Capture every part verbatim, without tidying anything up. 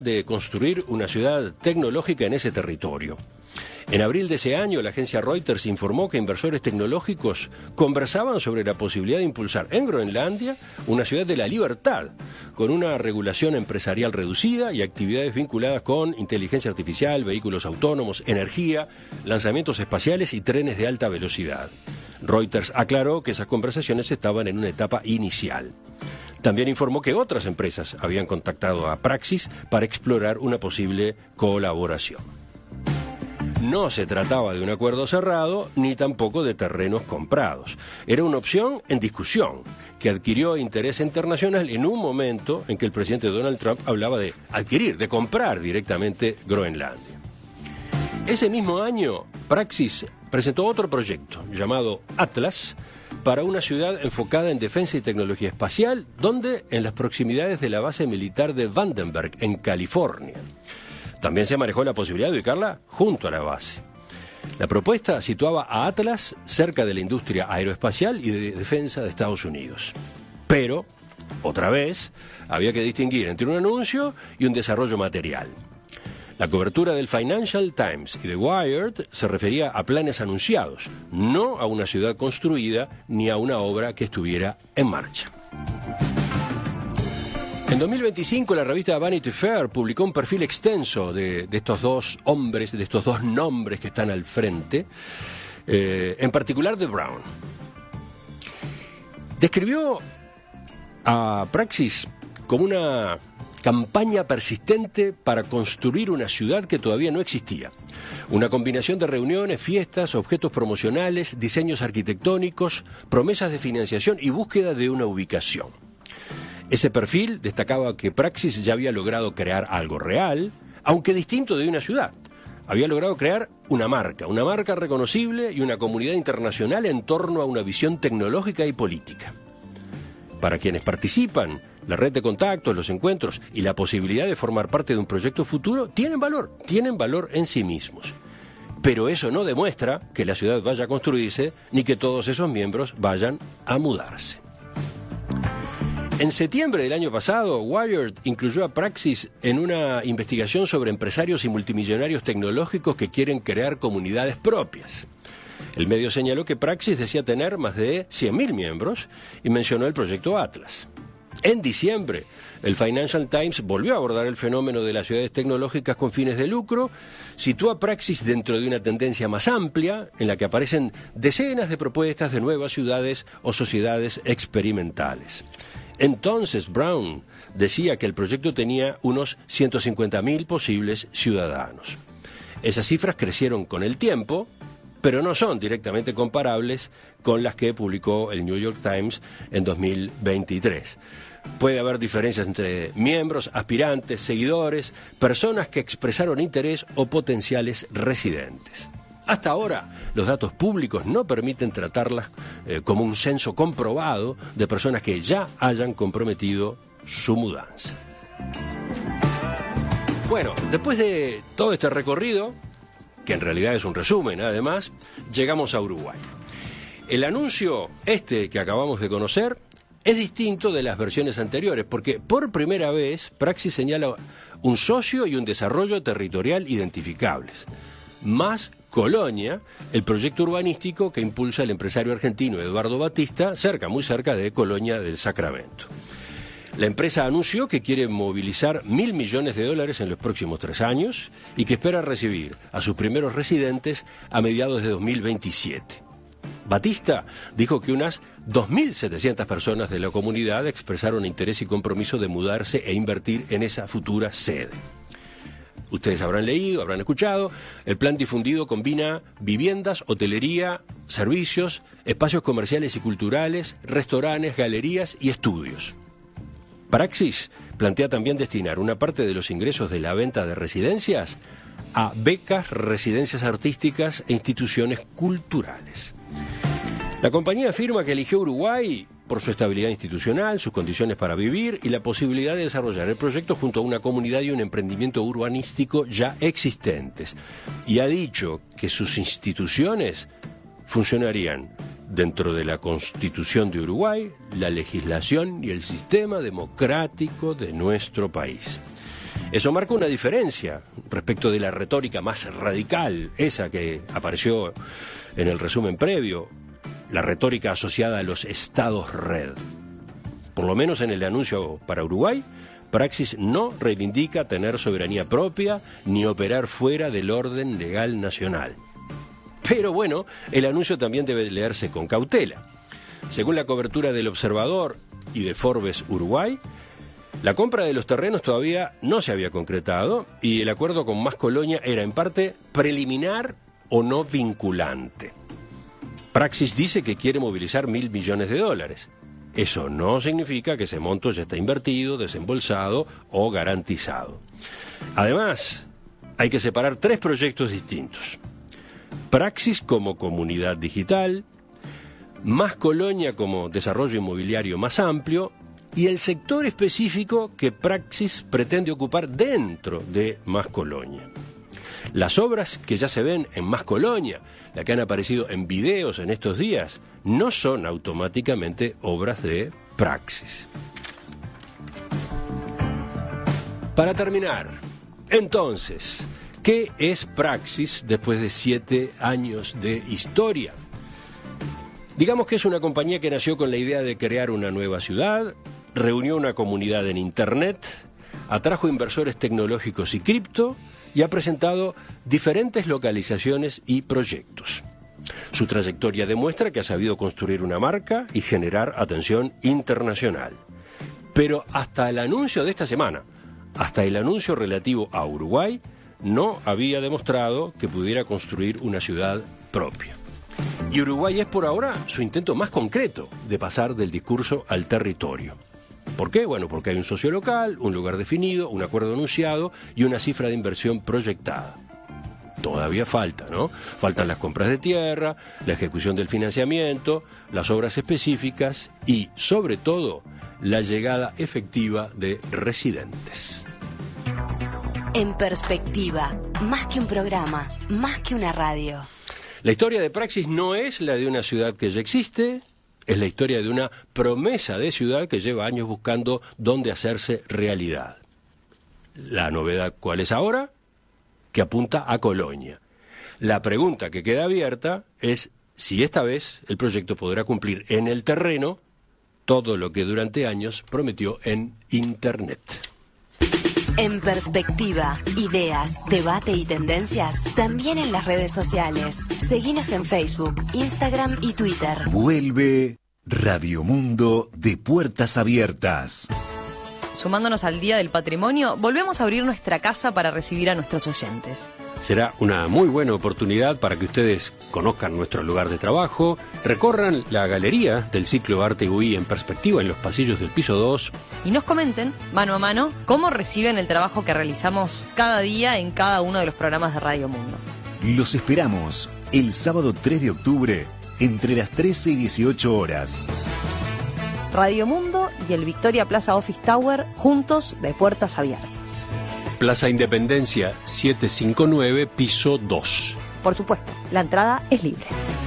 de construir una ciudad tecnológica en ese territorio. En abril de ese año, la agencia Reuters informó que inversores tecnológicos conversaban sobre la posibilidad de impulsar en Groenlandia una ciudad de la libertad, con una regulación empresarial reducida y actividades vinculadas con inteligencia artificial, vehículos autónomos, energía, lanzamientos espaciales y trenes de alta velocidad. Reuters aclaró que esas conversaciones estaban en una etapa inicial. También informó que otras empresas habían contactado a Praxis para explorar una posible colaboración. No se trataba de un acuerdo cerrado ni tampoco de terrenos comprados. Era una opción en discusión que adquirió interés internacional en un momento en que el presidente Donald Trump hablaba de adquirir, de comprar directamente Groenlandia. Ese mismo año, Praxis presentó otro proyecto llamado Atlas para una ciudad enfocada en defensa y tecnología espacial, donde en las proximidades de la base militar de Vandenberg, en California. También se manejó la posibilidad de ubicarla junto a la base. La propuesta situaba a Atlas cerca de la industria aeroespacial y de defensa de Estados Unidos. Pero, otra vez, había que distinguir entre un anuncio y un desarrollo material. La cobertura del Financial Times y The Wired se refería a planes anunciados, no a una ciudad construida ni a una obra que estuviera en marcha. En dos mil veinticinco, la revista Vanity Fair publicó un perfil extenso de, de estos dos hombres, de estos dos nombres que están al frente, eh, en particular de Brown. Describió a Praxis como una campaña persistente para construir una ciudad que todavía no existía. Una combinación de reuniones, fiestas, objetos promocionales, diseños arquitectónicos, promesas de financiación y búsqueda de una ubicación. Ese perfil destacaba que Praxis ya había logrado crear algo real, aunque distinto de una ciudad. Había logrado crear una marca, una marca reconocible y una comunidad internacional en torno a una visión tecnológica y política. Para quienes participan, la red de contactos, los encuentros y la posibilidad de formar parte de un proyecto futuro tienen valor, tienen valor en sí mismos. Pero eso no demuestra que la ciudad vaya a construirse ni que todos esos miembros vayan a mudarse. En septiembre del año pasado, Wired incluyó a Praxis en una investigación sobre empresarios y multimillonarios tecnológicos que quieren crear comunidades propias. El medio señaló que Praxis decía tener más de cien mil miembros y mencionó el proyecto Atlas. En diciembre, el Financial Times volvió a abordar el fenómeno de las ciudades tecnológicas con fines de lucro, situó a Praxis dentro de una tendencia más amplia en la que aparecen decenas de propuestas de nuevas ciudades o sociedades experimentales. Entonces Brown decía que el proyecto tenía unos ciento cincuenta mil posibles ciudadanos. Esas cifras crecieron con el tiempo, pero no son directamente comparables con las que publicó el New York Times en dos mil veintitrés. Puede haber diferencias entre miembros, aspirantes, seguidores, personas que expresaron interés o potenciales residentes. Hasta ahora, los datos públicos no permiten tratarlas eh, como un censo comprobado de personas que ya hayan comprometido su mudanza. Bueno, después de todo este recorrido, que en realidad es un resumen además, llegamos a Uruguay. El anuncio este que acabamos de conocer es distinto de las versiones anteriores, porque por primera vez Praxis señala un socio y un desarrollo territorial identificables. Más Colonia, el proyecto urbanístico que impulsa el empresario argentino Eduardo Batista, cerca, muy cerca de Colonia del Sacramento. La empresa anunció que quiere movilizar mil millones de dólares en los próximos tres años y que espera recibir a sus primeros residentes a mediados de dos mil veintisiete. Batista dijo que unas dos mil setecientas personas de la comunidad expresaron interés y compromiso de mudarse e invertir en esa futura sede. Ustedes habrán leído, habrán escuchado, el plan difundido combina viviendas, hotelería, servicios, espacios comerciales y culturales, restaurantes, galerías y estudios. Praxis plantea también destinar una parte de los ingresos de la venta de residencias a becas, residencias artísticas e instituciones culturales. La compañía afirma que eligió Uruguay por su estabilidad institucional, sus condiciones para vivir y la posibilidad de desarrollar el proyecto junto a una comunidad y un emprendimiento urbanístico ya existentes. Y ha dicho que sus instituciones funcionarían dentro de la Constitución de Uruguay, la legislación y el sistema democrático de nuestro país. Eso marca una diferencia respecto de la retórica más radical, esa que apareció en el resumen previo, la retórica asociada a los estados red. Por lo menos en el anuncio para Uruguay, Praxis no reivindica tener soberanía propia ni operar fuera del orden legal nacional. Pero bueno, el anuncio también debe leerse con cautela. Según la cobertura del Observador y de Forbes Uruguay, la compra de los terrenos todavía no se había concretado y el acuerdo con Más Colonia era en parte preliminar o no vinculante. Praxis dice que quiere movilizar mil millones de dólares. Eso no significa que ese monto ya está invertido, desembolsado o garantizado. Además, hay que separar tres proyectos distintos. Praxis como comunidad digital, Más Colonia como desarrollo inmobiliario más amplio y el sector específico que Praxis pretende ocupar dentro de Más Colonia. Las obras que ya se ven en Más Colonia, las que han aparecido en videos en estos días, no son automáticamente obras de Praxis. Para terminar, entonces, ¿qué es Praxis después de siete años de historia? Digamos que es una compañía que nació con la idea de crear una nueva ciudad, reunió una comunidad en Internet, atrajo inversores tecnológicos y cripto, y ha presentado diferentes localizaciones y proyectos. Su trayectoria demuestra que ha sabido construir una marca y generar atención internacional. Pero hasta el anuncio de esta semana, hasta el anuncio relativo a Uruguay, no había demostrado que pudiera construir una ciudad propia. Y Uruguay es por ahora su intento más concreto de pasar del discurso al territorio. ¿Por qué? Bueno, porque hay un socio local, un lugar definido, un acuerdo anunciado y una cifra de inversión proyectada. Todavía falta, ¿no? Faltan las compras de tierra, la ejecución del financiamiento, las obras específicas y, sobre todo, la llegada efectiva de residentes. En Perspectiva, más que un programa, más que una radio. La historia de Praxis no es la de una ciudad que ya existe. Es la historia de una promesa de ciudad que lleva años buscando dónde hacerse realidad. La novedad, ¿cuál es ahora? Que apunta a Colonia. La pregunta que queda abierta es si esta vez el proyecto podrá cumplir en el terreno todo lo que durante años prometió en Internet. En Perspectiva, ideas, debate y tendencias, también en las redes sociales. Seguinos en Facebook, Instagram y Twitter. Vuelve Radio Mundo de Puertas Abiertas. Sumándonos al Día del Patrimonio, volvemos a abrir nuestra casa para recibir a nuestros oyentes. Será una muy buena oportunidad para que ustedes conozcan nuestro lugar de trabajo, recorran la galería del ciclo Arte U I en Perspectiva en los pasillos del piso dos. Y nos comenten, mano a mano, cómo reciben el trabajo que realizamos cada día en cada uno de los programas de Radio Mundo. Los esperamos el sábado tres de octubre entre las trece y dieciocho horas. Radio Mundo y el Victoria Plaza Office Tower, juntos de puertas abiertas. Plaza Independencia setecientos cincuenta y nueve, piso dos. Por supuesto, la entrada es libre.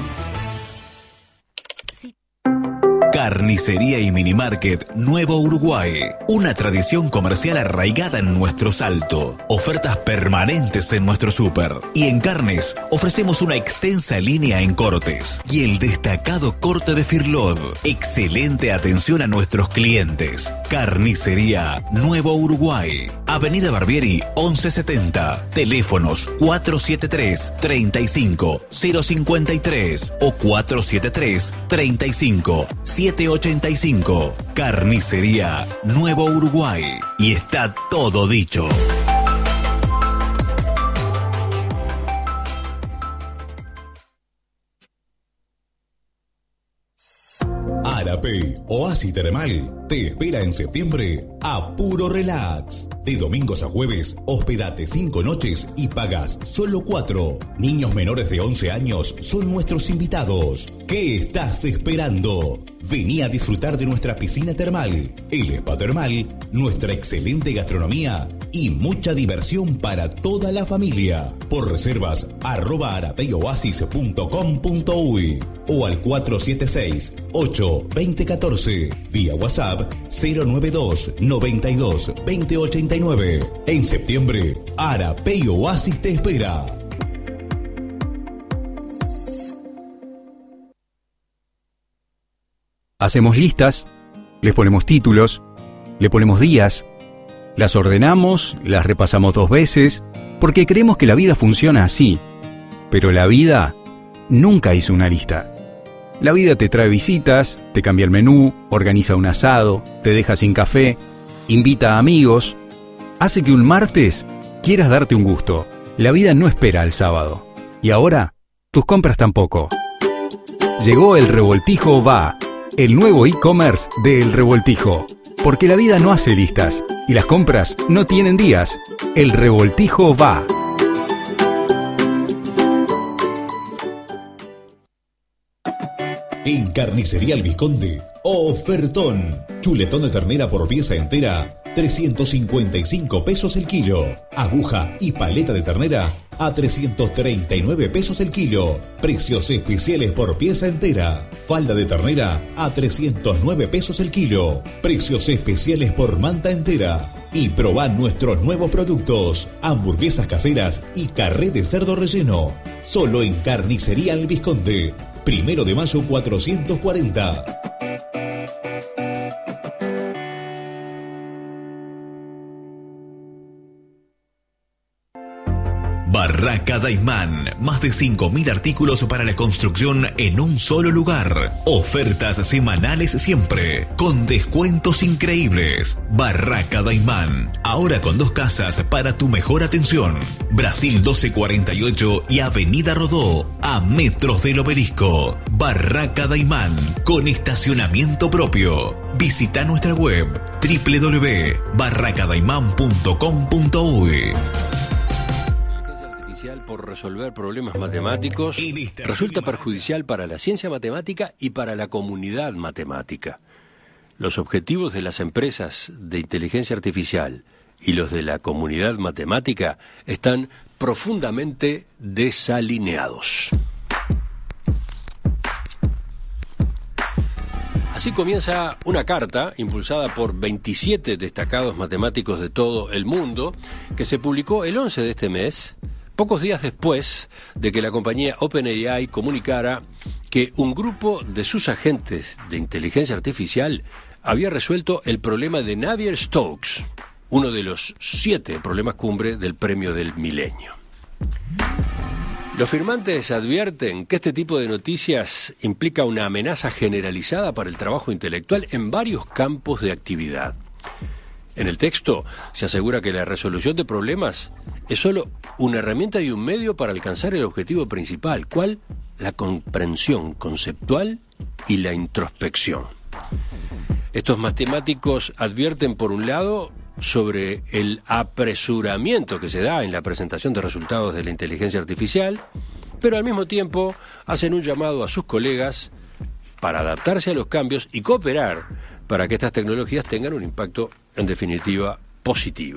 Carnicería y Minimarket Nuevo Uruguay. Una tradición comercial arraigada en nuestro Salto. Ofertas permanentes en nuestro súper. Y en carnes ofrecemos una extensa línea en cortes. Y el destacado corte de Firlod. Excelente atención a nuestros clientes. Carnicería Nuevo Uruguay. Avenida Barbieri once setenta. Teléfonos cuatro siete tres, tres cinco cero cinco tres o cuatro siete tres, tres cinco siete ocho cinco. Carnicería Nuevo Uruguay. Y está todo dicho. Arapey Oasis Termal te espera en septiembre a puro relax. De domingos a jueves, hospedate cinco noches y pagas solo cuatro. Niños menores de once años son nuestros invitados. ¿Qué estás esperando? Vení a disfrutar de nuestra piscina termal, el spa termal, nuestra excelente gastronomía y mucha diversión para toda la familia. Por reservas, arroba arapeyoasis punto com punto uy o al cuatro siete seis, ocho dos cero uno cuatro. Vía WhatsApp cero nueve dos, noventa y dos, veinte ochenta treinta y nueve. En septiembre, Arapey Oasis te espera. Hacemos listas, les ponemos títulos, le ponemos días, las ordenamos, las repasamos dos veces, porque creemos que la vida funciona así. Pero la vida nunca hizo una lista. La vida te trae visitas, te cambia el menú, organiza un asado, te deja sin café, invita a amigos, hace que un martes quieras darte un gusto. La vida no espera al sábado. Y ahora, tus compras tampoco. Llegó el Revoltijo Va, el nuevo e-commerce de El Revoltijo. Porque la vida no hace listas y las compras no tienen días. El Revoltijo Va. En Carnicería El Visconde, ofertón. Chuletón de ternera por pieza entera, trescientos cincuenta y cinco pesos el kilo. Aguja y paleta de ternera a trescientos treinta y nueve pesos el kilo. Precios especiales por pieza entera. Falda de ternera a trescientos nueve pesos el kilo. Precios especiales por manta entera. Y probá nuestros nuevos productos, hamburguesas caseras y carré de cerdo relleno. Solo en Carnicería El Visconde. Primero de mayo cuatrocientos cuarenta. Barraca Daimán, más de cinco mil artículos para la construcción en un solo lugar. Ofertas semanales siempre, con descuentos increíbles. Barraca Daimán, ahora con dos casas para tu mejor atención. Brasil doce cuarenta y ocho y Avenida Rodó, a metros del Obelisco. Barraca Daimán, con estacionamiento propio. Visita nuestra web doble u doble u doble u punto barraca daimán punto com punto uy. Por resolver problemas matemáticos resulta perjudicial para la ciencia matemática y para la comunidad matemática. Los objetivos de las empresas de inteligencia artificial y los de la comunidad matemática están profundamente desalineados. Así comienza una carta impulsada por veintisiete destacados matemáticos de todo el mundo que se publicó el once de este mes, pocos días después de que la compañía OpenAI comunicara que un grupo de sus agentes de inteligencia artificial había resuelto el problema de Navier-Stokes, uno de los siete problemas cumbre del premio del milenio. Los firmantes advierten que este tipo de noticias implica una amenaza generalizada para el trabajo intelectual en varios campos de actividad. En el texto se asegura que la resolución de problemas es solo una herramienta y un medio para alcanzar el objetivo principal, ¿cuál? La comprensión conceptual y la introspección. Estos matemáticos advierten, por un lado, sobre el apresuramiento que se da en la presentación de resultados de la inteligencia artificial, pero al mismo tiempo hacen un llamado a sus colegas para adaptarse a los cambios y cooperar para que estas tecnologías tengan un impacto, en definitiva, positivo.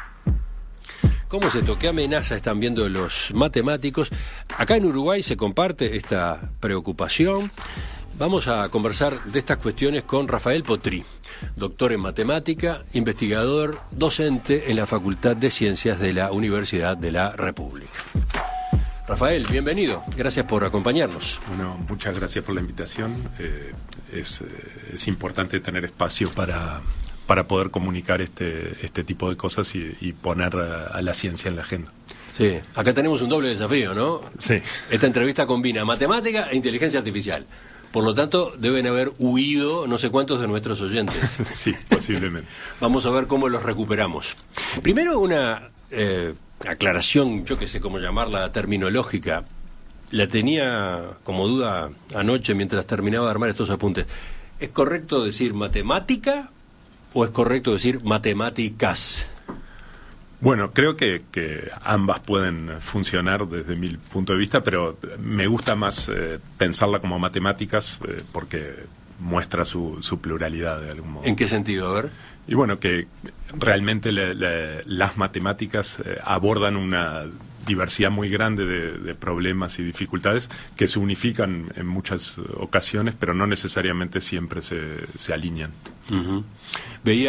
¿Cómo es esto? ¿Qué amenaza están viendo los matemáticos? Acá en Uruguay se comparte esta preocupación. Vamos a conversar de estas cuestiones con Rafael Potrí, doctor en matemática, investigador, docente en la Facultad de Ciencias de la Universidad de la República. Rafael, bienvenido. Gracias por acompañarnos. Bueno, muchas gracias por la invitación. Eh, es, es importante tener espacio para, para poder comunicar este, este tipo de cosas y, y poner a, a la ciencia en la agenda. Sí, acá tenemos un doble desafío, ¿no? Sí. Esta entrevista combina matemática e inteligencia artificial. Por lo tanto, deben haber huido no sé cuántos de nuestros oyentes. Sí, posiblemente. Vamos a ver cómo los recuperamos. Primero, una eh, aclaración, yo que sé cómo llamarla, terminológica. La tenía como duda anoche mientras terminaba de armar estos apuntes. ¿Es correcto decir matemática o es correcto decir matemáticas? Bueno, creo que, que ambas pueden funcionar desde mi punto de vista, pero me gusta más eh, pensarla como matemáticas eh, porque muestra su, su pluralidad de algún modo. ¿En qué sentido? A ver. Y bueno, que realmente le, le, las matemáticas eh, abordan una diversidad muy grande de, de problemas y dificultades que se unifican en muchas ocasiones, pero no necesariamente siempre se, se alinean. Uh-huh. Veía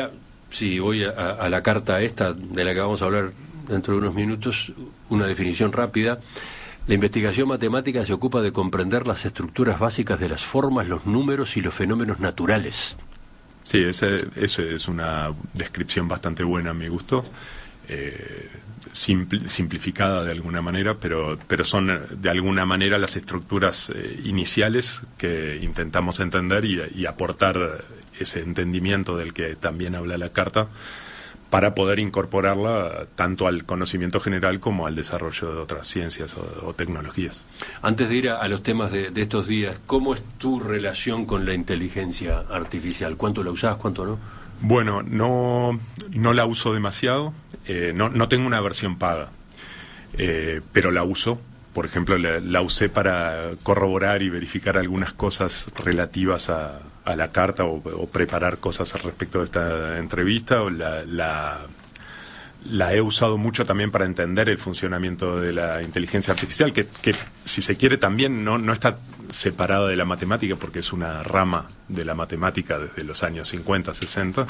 si voy a, a la carta esta, de la que vamos a hablar dentro de unos minutos, una definición rápida. La investigación matemática se ocupa de comprender las estructuras básicas de las formas, los números y los fenómenos naturales. Sí, ese, ese es una descripción bastante buena a mi gusto, eh, simpl, simplificada de alguna manera, pero, pero son de alguna manera las estructuras eh, iniciales que intentamos entender y, y aportar ese entendimiento del que también habla la carta, para poder incorporarla tanto al conocimiento general como al desarrollo de otras ciencias o, o tecnologías. Antes de ir a, a los temas de, de estos días, ¿cómo es tu relación con la inteligencia artificial? ¿Cuánto la usás, cuánto no? Bueno, no, no la uso demasiado, eh, no, no tengo una versión paga, eh, pero la uso. Por ejemplo, la, la usé para corroborar y verificar algunas cosas relativas a, a la carta o, o preparar cosas al respecto de esta entrevista. O la, la, la he usado mucho también para entender el funcionamiento de la inteligencia artificial, que, que si se quiere también no, no está separada de la matemática, porque es una rama de la matemática desde los años cincuenta, sesenta.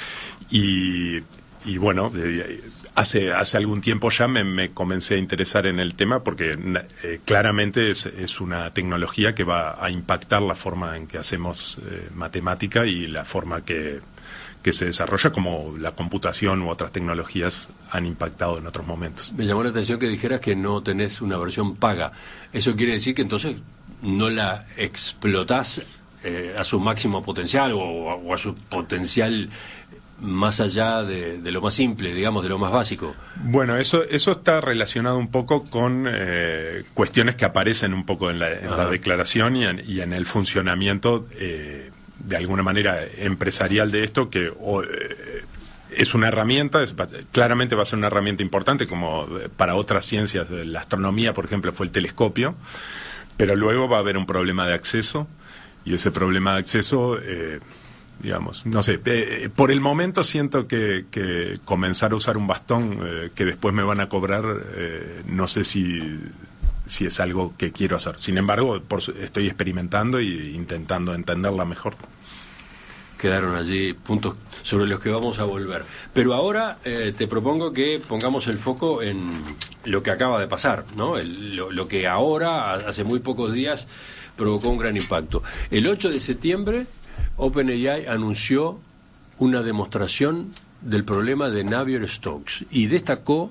Y, y bueno, hace, hace algún tiempo ya me, me comencé a interesar en el tema, porque eh, claramente es, es una tecnología que va a impactar la forma en que hacemos eh, matemática y la forma que, que se desarrolla, como la computación u otras tecnologías han impactado en otros momentos. Me llamó la atención que dijeras que no tenés una versión paga. ¿Eso quiere decir que entonces no la explotás eh, a su máximo potencial o, o a su potencial más allá de, de lo más simple, digamos, de lo más básico? Bueno, eso eso está relacionado un poco con eh, cuestiones que aparecen un poco en la, en la declaración y en, y en el funcionamiento eh, de alguna manera empresarial de esto, que o, eh, es una herramienta, es, claramente va a ser una herramienta importante, como para otras ciencias. La astronomía, por ejemplo, fue el telescopio, pero luego va a haber un problema de acceso, y ese problema de acceso... Eh, digamos, no sé, eh, por el momento siento que, que comenzar a usar un bastón eh, que después me van a cobrar, eh, no sé si, si es algo que quiero hacer. Sin embargo, por, estoy experimentando e intentando entenderla mejor. Quedaron allí puntos sobre los que vamos a volver. Pero ahora eh, te propongo que pongamos el foco en lo que acaba de pasar, ¿no? El, lo, lo que ahora, hace muy pocos días, provocó un gran impacto. El ocho de septiembre... OpenAI anunció una demostración del problema de Navier-Stokes y destacó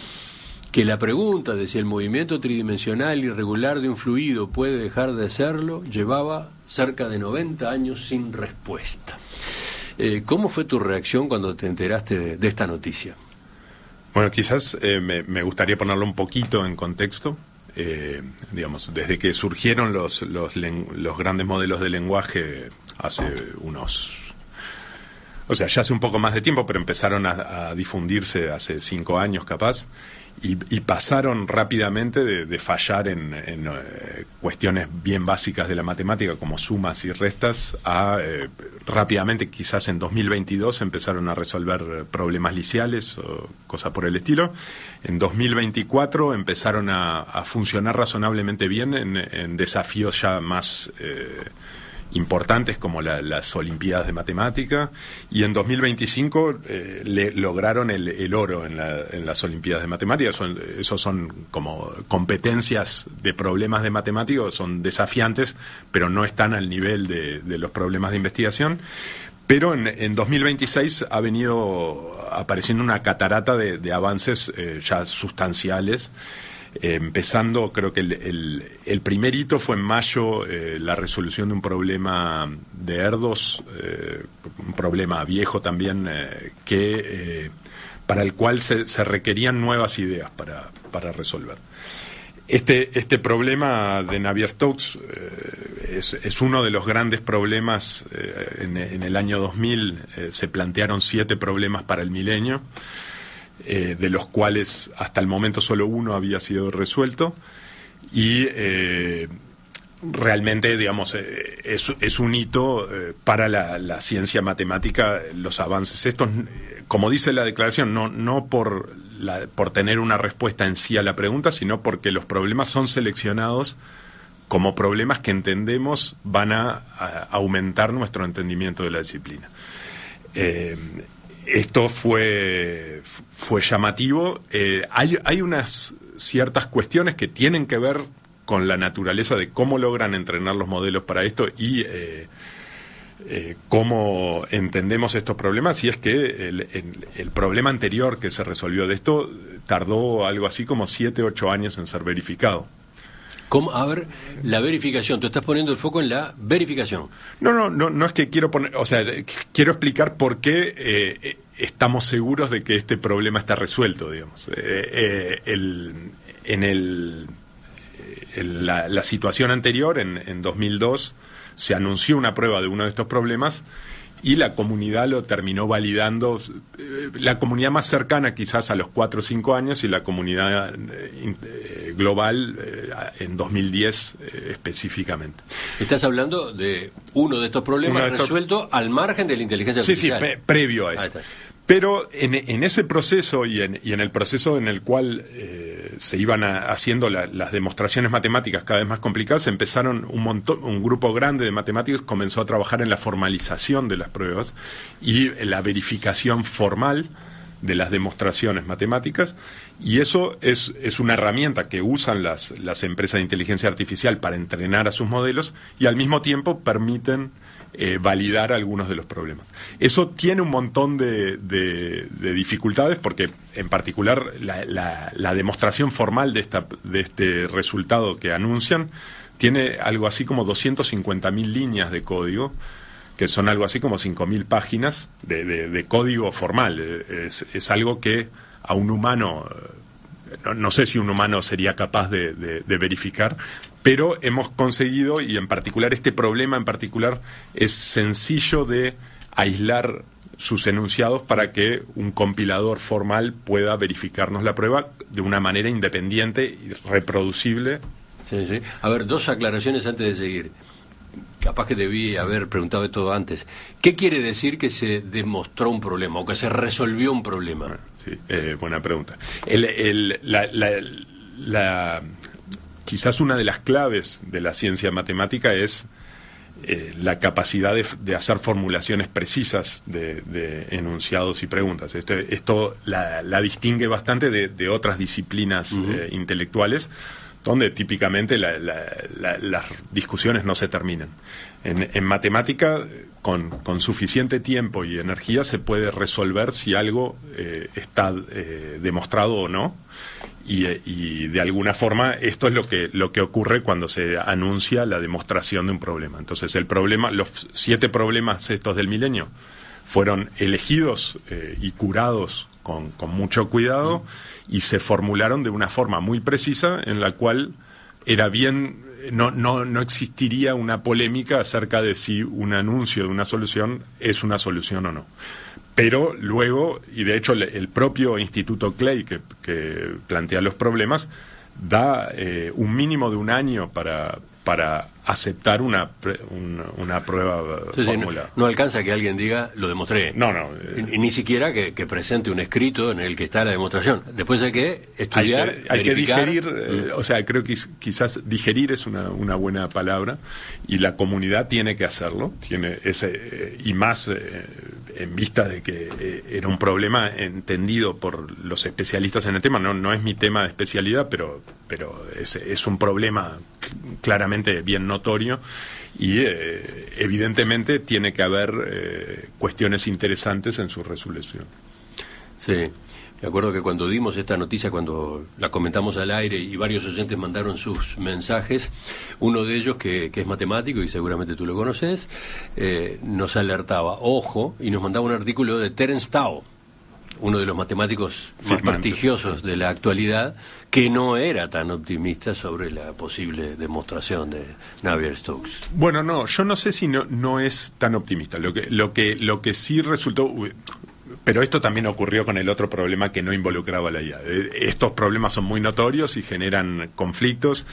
que la pregunta de si el movimiento tridimensional irregular de un fluido puede dejar de serlo llevaba cerca de noventa años sin respuesta. Eh, ¿Cómo fue tu reacción cuando te enteraste de, de esta noticia? Bueno, quizás eh, me, me gustaría ponerlo un poquito en contexto. Eh, digamos, desde que surgieron los, los, los grandes modelos de lenguaje hace unos... O sea, ya hace un poco más de tiempo, pero empezaron a, a difundirse hace cinco años capaz, y, y pasaron rápidamente de, de fallar en, en eh, cuestiones bien básicas de la matemática, como sumas y restas, a eh, rápidamente, quizás en dos mil veintidós, empezaron a resolver problemas liciales o cosas por el estilo. En dos mil veinticuatro empezaron a, a funcionar razonablemente bien en, en desafíos ya más... Eh, importantes como la, las Olimpiadas de Matemática, y en dos mil veinticinco eh, le, lograron el, el oro en, la, en las Olimpiadas de Matemática. Son, esos son como competencias de problemas de matemática, son desafiantes, pero no están al nivel de, de los problemas de investigación. Pero en, en dos mil veintiséis ha venido apareciendo una catarata de, de avances eh, ya sustanciales. Eh, empezando, creo que el, el, el primer hito fue en mayo, eh, la resolución de un problema de Erdos, eh, un problema viejo también, eh, que eh, para el cual se, se requerían nuevas ideas para, para resolver. Este, este problema de Navier-Stokes eh, es, es uno de los grandes problemas. Eh, en, en el año dos mil eh, se plantearon siete problemas para el milenio, Eh, de los cuales hasta el momento solo uno había sido resuelto, y eh, realmente, digamos, eh, es, es un hito eh, para la, la ciencia matemática, los avances estos, como dice la declaración, no, no por, la, por tener una respuesta en sí a la pregunta, sino porque los problemas son seleccionados como problemas que entendemos van a, a aumentar nuestro entendimiento de la disciplina. Eh, esto fue, fue llamativo. Eh, hay, hay unas ciertas cuestiones que tienen que ver con la naturaleza de cómo logran entrenar los modelos para esto y eh, eh, cómo entendemos estos problemas. Y es que el, el, el problema anterior que se resolvió de esto tardó algo así como siete, ocho años en ser verificado. ¿Cómo? A ver, la verificación. Tú estás poniendo el foco en la verificación. No, no, no, no es que quiero poner, o sea, quiero explicar por qué eh, estamos seguros de que este problema está resuelto, digamos. Eh, eh, el, en el, el la, la situación anterior, en, en dos mil dos, se anunció una prueba de uno de estos problemas y la comunidad lo terminó validando, eh, la comunidad más cercana quizás a los cuatro o cinco años y la comunidad eh, global eh, en dos mil diez eh, específicamente. Estás hablando de uno de estos problemas de estos... resuelto al margen de la inteligencia artificial. Sí, sí, pre previo a esto. Pero en, en ese proceso y en, y en el proceso en el cual eh, se iban a, haciendo la, las demostraciones matemáticas cada vez más complicadas, empezaron un montón, un grupo grande de matemáticos comenzó a trabajar en la formalización de las pruebas y en la verificación formal de las demostraciones matemáticas, y eso es, es una herramienta que usan las, las empresas de inteligencia artificial para entrenar a sus modelos y al mismo tiempo permiten Eh, validar algunos de los problemas. Eso tiene un montón de, de, de dificultades porque, en particular, la, la, la demostración formal de, esta, de este resultado que anuncian tiene algo así como doscientas cincuenta mil líneas de código, que son algo así como cinco mil páginas de, de, de código formal. Es, es algo que a un humano, no, no sé si un humano sería capaz de, de, de verificar, pero hemos conseguido, y en particular este problema en particular es sencillo de aislar sus enunciados para que un compilador formal pueda verificarnos la prueba de una manera independiente y reproducible. Sí, sí. A ver, dos aclaraciones antes de seguir. Capaz que debí sí. haber preguntado todo antes. ¿Qué quiere decir que se demostró un problema o que se resolvió un problema? Sí, eh, buena pregunta. El, el, la, la, la, quizás una de las claves de la ciencia matemática es eh, la capacidad de, de hacer formulaciones precisas de, de enunciados y preguntas. Esto, esto la, la distingue bastante de, de otras disciplinas uh-huh. eh, intelectuales, donde típicamente la, la, la, las discusiones no se terminan. En, en matemática, con, con suficiente tiempo y energía, se puede resolver si algo eh, está eh, demostrado o no. Y, y de alguna forma esto es lo que, lo que ocurre cuando se anuncia la demostración de un problema. Entonces el problema, los siete problemas estos del milenio fueron elegidos eh, y curados con, con mucho cuidado y se formularon de una forma muy precisa en la cual era bien, no, no, no existiría una polémica acerca de si un anuncio de una solución es una solución o no. Pero luego, y de hecho el propio Instituto Clay que, que plantea los problemas, da eh, un mínimo de un año para, para aceptar una, una, una prueba sí, fórmula. Sí, no, no alcanza que alguien diga, lo demostré. No, no. Eh, ni, ni siquiera que, que presente un escrito en el que está la demostración. Después hay que estudiar, Hay que, hay que digerir, eh, o sea, creo que quizás digerir es una, una buena palabra, y la comunidad tiene que hacerlo, tiene ese eh, y más eh, en vista de que eh, era un problema entendido por los especialistas en el tema. No, no es mi tema de especialidad, pero, pero es, es un problema claramente bien notorio y eh, evidentemente tiene que haber eh, cuestiones interesantes en su resolución. Sí, me acuerdo que cuando dimos esta noticia, cuando la comentamos al aire y varios oyentes mandaron sus mensajes, uno de ellos, que, que es matemático y seguramente tú lo conoces, eh, nos alertaba, ojo, y nos mandaba un artículo de Terence Tao, uno de los matemáticos más prestigiosos de la actualidad, que no era tan optimista sobre la posible demostración de Navier-Stokes. Bueno, no, yo no sé si no, no es tan optimista. Lo que, lo que, lo que sí resultó... Pero esto también ocurrió con el otro problema que no involucraba la I A. Estos problemas son muy notorios y generan conflictos.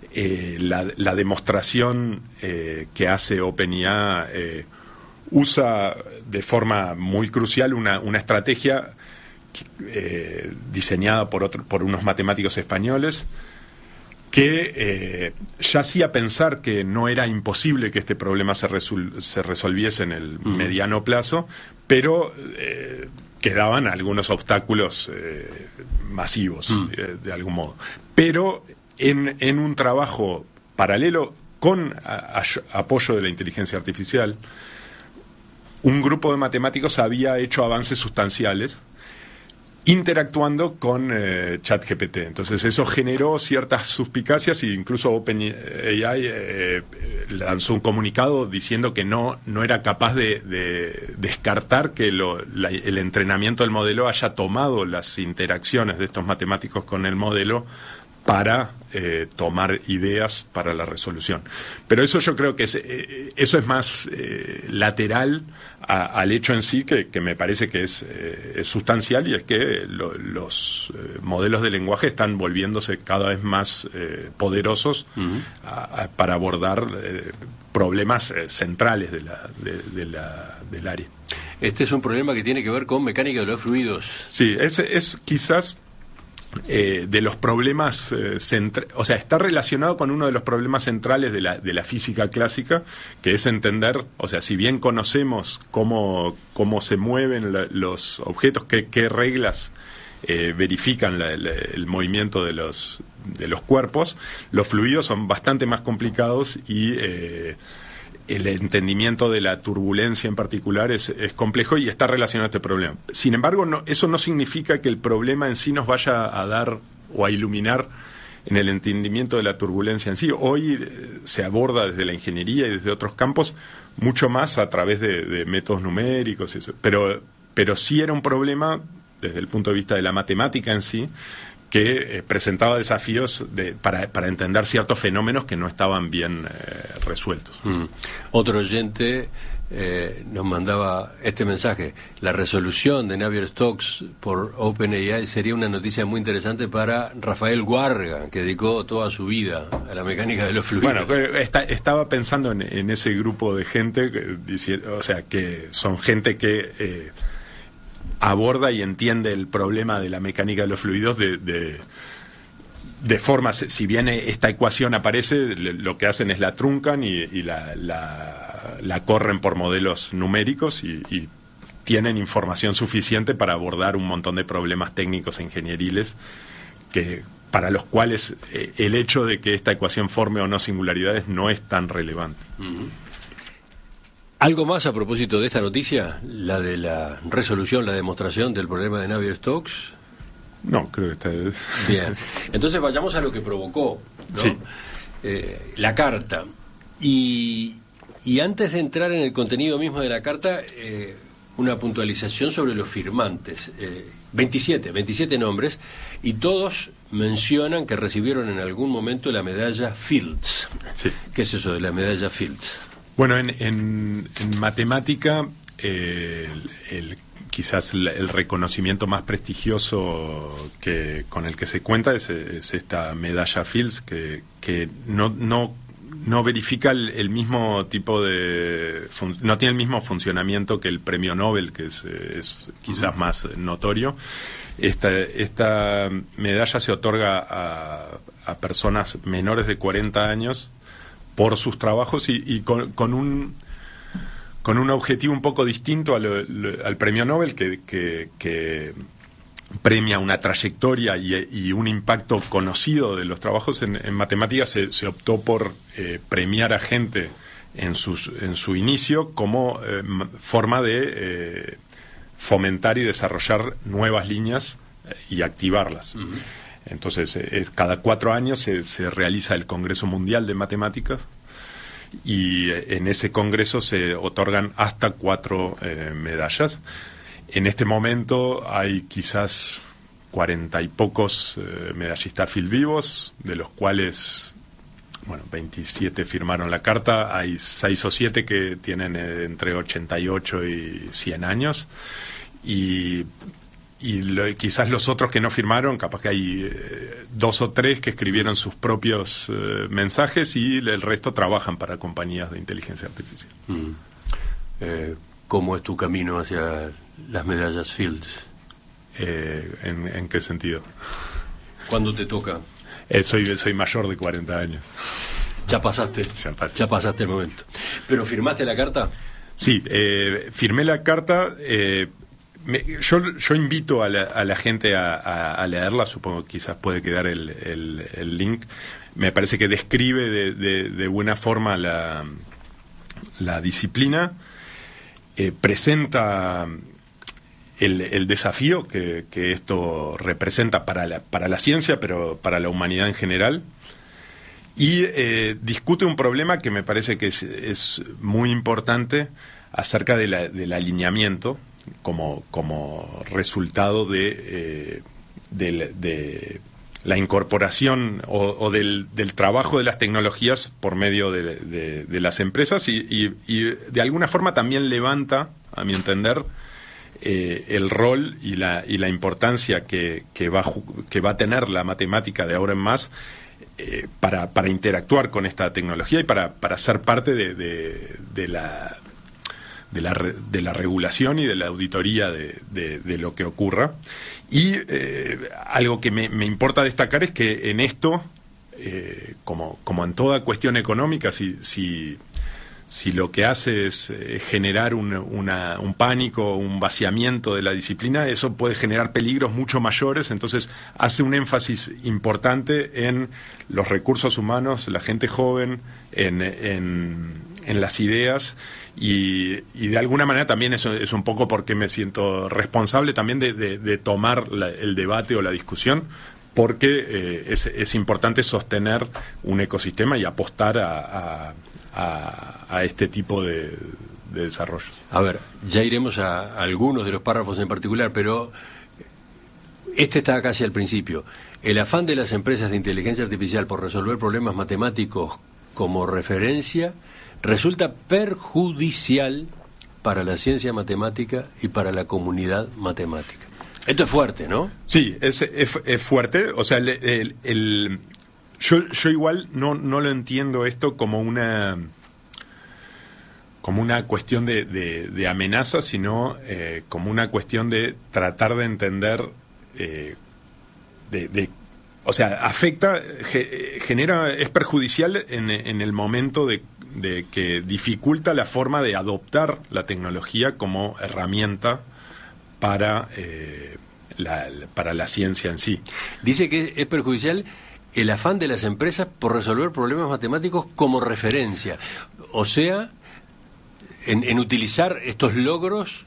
Eh, la, la demostración eh, que hace OpenIA eh, usa de forma muy crucial una, una estrategia eh, diseñada por, otro, por unos matemáticos españoles que eh, ya hacía pensar que no era imposible que este problema se, resol- se resolviese en el mm. mediano plazo, pero eh, quedaban algunos obstáculos eh, masivos, mm. eh, de algún modo. Pero en, en un trabajo paralelo con a, a, apoyo de la inteligencia artificial, un grupo de matemáticos había hecho avances sustanciales interactuando con eh, ChatGPT. Entonces eso generó ciertas suspicacias e incluso OpenAI eh, lanzó un comunicado diciendo que no, no era capaz de, de descartar que lo, la, el entrenamiento del modelo haya tomado las interacciones de estos matemáticos con el modelo para eh, tomar ideas para la resolución. Pero eso yo creo que es, eh, eso es más eh, lateral a, al hecho en sí, que, que me parece que es, eh, es sustancial, y es que lo, los eh, modelos de lenguaje están volviéndose cada vez más eh, poderosos uh-huh. a, a, para abordar eh, problemas eh, centrales de la, de, de la, del área. Este es un problema que tiene que ver con mecánica de los fluidos. Sí, es, es quizás... Eh, de los problemas, eh, centra- o sea, está relacionado con uno de los problemas centrales de la, de la física clásica, que es entender, o sea, si bien conocemos cómo, cómo se mueven la, los objetos, qué, qué reglas eh, verifican la, la, el movimiento de los, de los cuerpos, los fluidos son bastante más complicados y... Eh, el entendimiento de la turbulencia en particular es, es complejo y está relacionado a este problema. Sin embargo, no, eso no significa que el problema en sí nos vaya a dar o a iluminar en el entendimiento de la turbulencia en sí. Hoy eh, se aborda desde la ingeniería y desde otros campos mucho más a través de, de métodos numéricos y eso. Pero, pero sí era un problema desde el punto de vista de la matemática en sí, que eh, presentaba desafíos de, para, para entender ciertos fenómenos que no estaban bien eh, resueltos. Mm. Otro oyente eh, nos mandaba este mensaje: la resolución de Navier-Stokes por OpenAI sería una noticia muy interesante para Rafael Guarga, que dedicó toda su vida a la mecánica de los fluidos. Bueno, está, estaba pensando en, en ese grupo de gente, que, o sea, que son gente que... Eh, aborda y entiende el problema de la mecánica de los fluidos de, de, de forma, si bien esta ecuación aparece, lo que hacen es la truncan y, y la, la, la corren por modelos numéricos y, y tienen información suficiente para abordar un montón de problemas técnicos e ingenieriles que, para los cuales eh, el hecho de que esta ecuación forme o no singularidades no es tan relevante. Uh-huh. ¿Algo más a propósito de esta noticia? La de la resolución, la demostración del problema de Navier-Stokes. No, creo que está... Bien. Entonces vayamos a lo que provocó, ¿no? Sí. Eh, la carta. Y, y antes de entrar en el contenido mismo de la carta, eh, una puntualización sobre los firmantes. Eh, veintisiete, veintisiete nombres, y todos mencionan que recibieron en algún momento la medalla Fields. Sí. ¿Qué es eso de la medalla Fields? Bueno, en, en, en matemática, eh, el, el, quizás el, el reconocimiento más prestigioso que con el que se cuenta es, es esta medalla Fields, que, que no, no, no verifica el, el mismo tipo de... Fun, no tiene el mismo funcionamiento que el premio Nobel, que es, es quizás uh-huh. más notorio. Esta, esta medalla se otorga a, a personas menores de cuarenta años por sus trabajos y, y con, con un con un objetivo un poco distinto a lo, lo, al premio Nobel, que, que, que premia una trayectoria y, y un impacto conocido de los trabajos. En, en matemáticas se, se optó por eh, premiar a gente en, sus, en su inicio como eh, forma de eh, fomentar y desarrollar nuevas líneas eh, y activarlas. Uh-huh. Entonces, eh, cada cuatro años se, se realiza el Congreso Mundial de Matemáticas y eh, en ese congreso se otorgan hasta cuatro eh, medallas. En este momento hay quizás cuarenta y pocos eh, medallistas Fields vivos, de los cuales, bueno, veintisiete firmaron la carta. Hay seis o siete que tienen eh, entre ochenta y ocho y cien años. Y... Y lo, quizás los otros que no firmaron, capaz que hay eh, dos o tres que escribieron sus propios eh, mensajes y el resto trabajan para compañías de inteligencia artificial. Mm. Eh, ¿Cómo es tu camino hacia las medallas Fields? Eh, ¿en, ¿En qué sentido? ¿Cuándo te toca? Eh, soy, soy mayor de cuarenta años. Ya pasaste, ya, pasé. ya pasaste el momento. ¿Pero firmaste la carta? Sí, eh, firmé la carta. Eh, me, yo, yo invito a la, a la gente a, a, a leerla. Supongo que quizás puede quedar el, el, el link. Me parece que describe de, de, de buena forma la, la disciplina. Eh, presenta el, el desafío que, que esto representa para la, para la ciencia, pero para la humanidad en general. Y eh, discute un problema que me parece que es, es muy importante acerca de la, del alineamiento como, como resultado de, eh, de, de la incorporación o, o del, del trabajo de las tecnologías por medio de, de, de las empresas y, y, y de alguna forma también levanta, a mi entender, eh, el rol y la, y la importancia que, que, va, que va a tener la matemática de ahora en más Eh, para, para interactuar con esta tecnología y para, para ser parte de, de, de, la, de, la, de la regulación y de la auditoría de, de, de lo que ocurra. Y eh, algo que me, me importa destacar es que en esto, eh, como, como en toda cuestión económica, si, si, si lo que hace es eh, generar un, una, un pánico, un vaciamiento de la disciplina, eso puede generar peligros mucho mayores. Entonces hace un énfasis importante en los recursos humanos, la gente joven, en, en, en las ideas y, y de alguna manera también eso es un poco porque me siento responsable también de, de, de tomar la, el debate o la discusión, porque eh, es, es importante sostener un ecosistema y apostar a, a A, a este tipo de, de desarrollo. A ver, ya iremos a, a algunos de los párrafos en particular, pero este está casi al principio. El afán de las empresas de inteligencia artificial por resolver problemas matemáticos como referencia resulta perjudicial para la ciencia matemática y para la comunidad matemática. Esto es fuerte, ¿no? Sí, es, es, es fuerte. O sea, el... el, el Yo, yo igual no, no lo entiendo esto como una como una cuestión de, de, de amenaza, sino eh, como una cuestión de tratar de entender, eh, de, de, o sea, afecta, ge, genera, es perjudicial en, en el momento de, de que dificulta la forma de adoptar la tecnología como herramienta para, eh, la, para la ciencia en sí. Dice que es perjudicial el afán de las empresas por resolver problemas matemáticos como referencia, o sea, en, en utilizar estos logros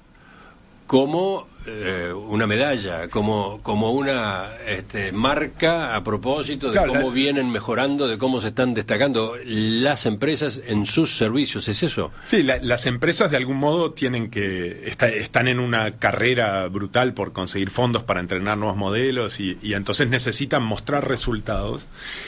como eh, una medalla, como como una este, marca a propósito de claro, cómo la... vienen mejorando, de cómo se están destacando las empresas en sus servicios, ¿es eso? Sí, la, las empresas de algún modo tienen que está, están en una carrera brutal por conseguir fondos para entrenar nuevos modelos y, y entonces necesitan mostrar resultados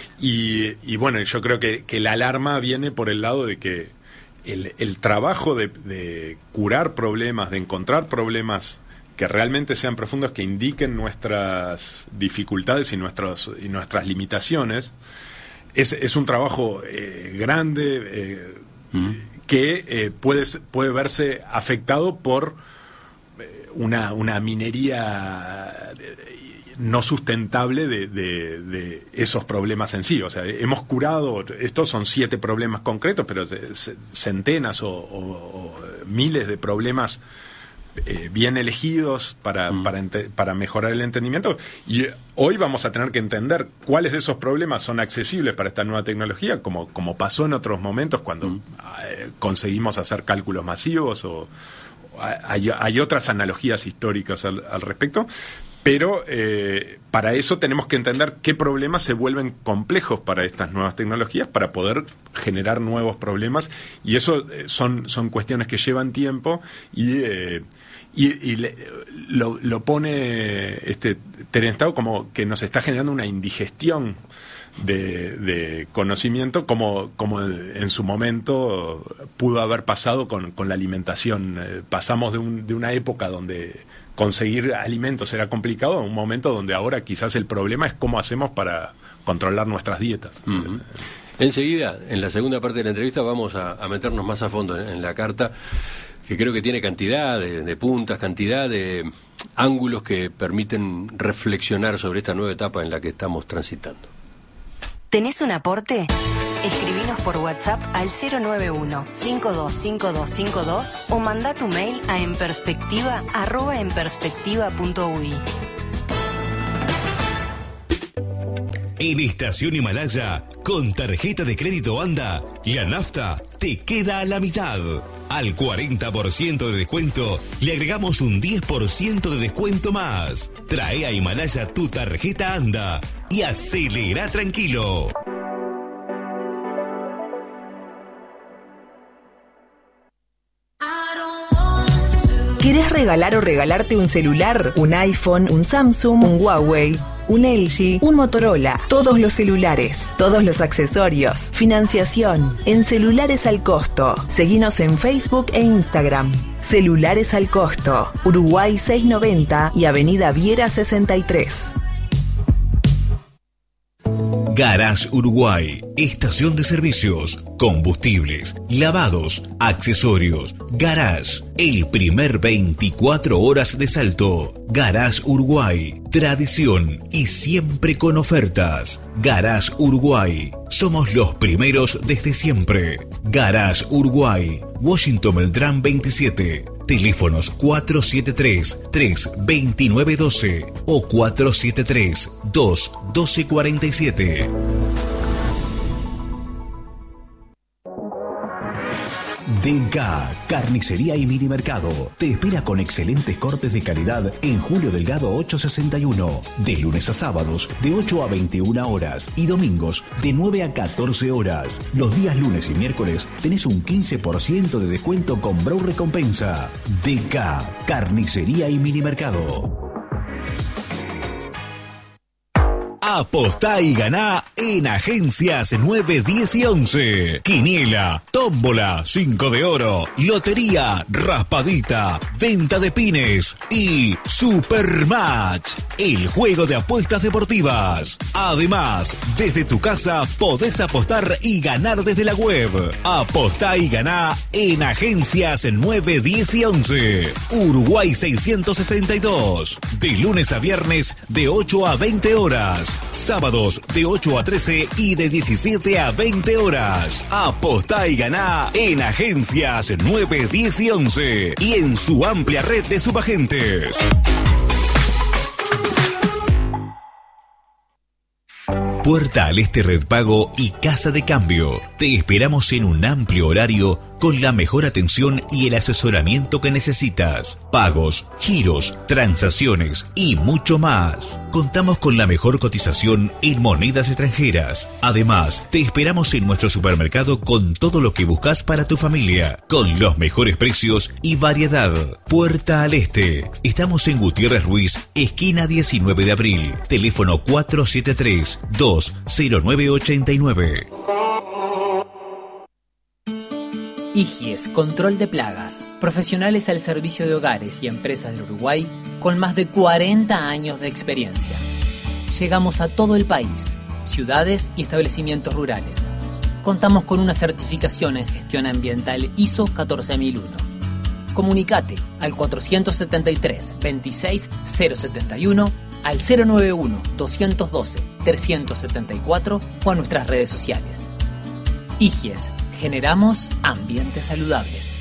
y, y bueno, yo creo que, que la alarma viene por el lado de que el, el trabajo de, de curar problemas, de encontrar problemas que realmente sean profundos, que indiquen nuestras dificultades y, nuestros, y nuestras limitaciones, es, es un trabajo eh, grande eh, mm. que eh, puede, puede verse afectado por eh, una, una minería no sustentable de, de, de esos problemas en sí. O sea, hemos curado, estos son siete problemas concretos, pero centenas o, o, o miles de problemas Eh, bien elegidos para, mm. para, ente, para mejorar el entendimiento, y hoy vamos a tener que entender cuáles de esos problemas son accesibles para esta nueva tecnología, como, como pasó en otros momentos cuando mm. eh, conseguimos hacer cálculos masivos o, o hay, hay otras analogías históricas al, al respecto, pero eh, para eso tenemos que entender qué problemas se vuelven complejos para estas nuevas tecnologías para poder generar nuevos problemas, y eso eh, son, son cuestiones que llevan tiempo y eh, Y, y le, lo, lo pone este Terence como que nos está generando una indigestión de, de conocimiento, como, como en su momento pudo haber pasado con, con la alimentación. Eh, pasamos de, un, de una época donde conseguir alimentos era complicado a un momento donde ahora quizás el problema es cómo hacemos para controlar nuestras dietas. Uh-huh. Enseguida, en la segunda parte de la entrevista, vamos a, a meternos más a fondo en, en la carta, que creo que tiene cantidad de, de puntas, cantidad de ángulos que permiten reflexionar sobre esta nueva etapa en la que estamos transitando. ¿Tenés un aporte? Escribinos por WhatsApp al cero nueve uno, cinco dos cinco dos cinco dos o manda tu mail a enperspectiva arroba enperspectiva punto uy. En Estación Himalaya, con tarjeta de crédito ANDA, la nafta te queda a la mitad. Al cuarenta por ciento de descuento, le agregamos un diez por ciento de descuento más. Trae a Himalaya tu tarjeta ANDA y acelera tranquilo. ¿Querés regalar o regalarte un celular? ¿Un iPhone, un Samsung, un Huawei, un L G, un Motorola? Todos los celulares, todos los accesorios, financiación, en Celulares al Costo. Seguinos en Facebook e Instagram. Celulares al Costo, Uruguay seiscientos noventa y Avenida Viera sesenta y tres. Garage Uruguay, estación de servicios, combustibles, lavados, accesorios. Garage, el primer veinticuatro horas de Salto. Garage Uruguay, tradición y siempre con ofertas. Garage Uruguay, somos los primeros desde siempre. Garage Uruguay, Washington Beltrán veintisiete. Teléfonos cuatro siete tres, tres dos nueve uno dos o cuatro siete tres, dos uno dos cuatro siete. D K, Carnicería y Mini Mercado. Te espera con excelentes cortes de calidad en Julio Delgado ochocientos sesenta y uno. De lunes a sábados, de ocho a veintiuna horas. Y domingos, de nueve a catorce horas. Los días lunes y miércoles tenés un quince por ciento de descuento con Brow Recompensa. D K, Carnicería y Mini Mercado. Apostá y ganá en Agencias nueve, diez y once. Quiniela, tómbola, cinco de oro, lotería, raspadita, venta de pines y Supermatch, el juego de apuestas deportivas. Además, desde tu casa podés apostar y ganar desde la web. Apostá y ganá en Agencias nueve, diez y once. Uruguay seiscientos sesenta y dos. De lunes a viernes de ocho a veinte horas. Sábados de ocho a trece y de diecisiete a veinte horas. Apostá y ganá en Agencias nueve, diez y once y en su amplia red de subagentes. Puerta al Este Red Pago y Casa de Cambio. Te esperamos en un amplio horario con la mejor atención y el asesoramiento que necesitas. Pagos, giros, transacciones y mucho más. Contamos con la mejor cotización en monedas extranjeras. Además, te esperamos en nuestro supermercado con todo lo que buscas para tu familia, con los mejores precios y variedad. Puerta al Este. Estamos en Gutiérrez Ruiz, esquina diecinueve de abril. Teléfono cuatro siete tres, dos cero nueve ocho nueve. Igies, control de plagas. Profesionales al servicio de hogares y empresas del Uruguay con más de cuarenta años de experiencia. Llegamos a todo el país, ciudades y establecimientos rurales. Contamos con una certificación en gestión ambiental I S O catorce mil uno. Comunicate al cuatrocientos setenta y tres, veintiséis cero setenta y uno, al cero noventa y uno, doscientos doce, trescientos setenta y cuatro o a nuestras redes sociales. Igies. Generamos ambientes saludables.